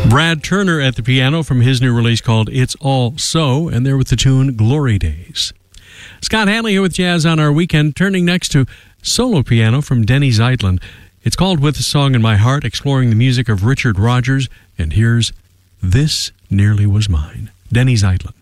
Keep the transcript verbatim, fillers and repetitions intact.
Brad Turner at the piano from his new release called It's All So, and there with the tune Glory Days. Scott Hanley here with Jazz on Our Weekend, turning next to solo piano from Denny Zeitlin. It's called With a Song in My Heart, exploring the music of Richard Rodgers, and here's This Nearly Was Mine. Denny Zeitlin.